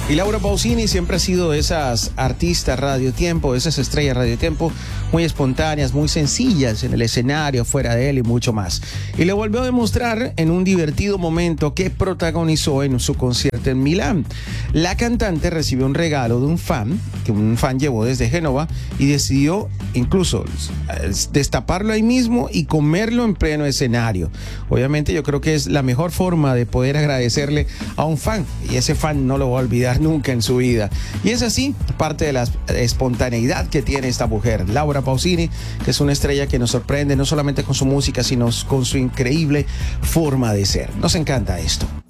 Y Laura Pausini siempre ha sido de esas artistas Radio Tiempo, de esas estrellas Radio Tiempo, muy espontáneas, muy sencillas en el escenario, fuera de él y mucho más. Y le volvió a demostrar en un divertido momento que protagonizó en su concierto en Milán. La cantante recibió un regalo de un fan, que un fan llevó desde Génova, y decidió incluso destaparlo ahí mismo y comerlo en pleno escenario. Obviamente yo creo que es la mejor forma de poder agradecerle a un fan, y ese fan no lo va a olvidar nunca en su vida. Y es así parte de la espontaneidad que tiene esta mujer, Laura Pausini, que es una estrella que nos sorprende no solamente con su música, sino con su increíble forma de ser. Nos encanta esto.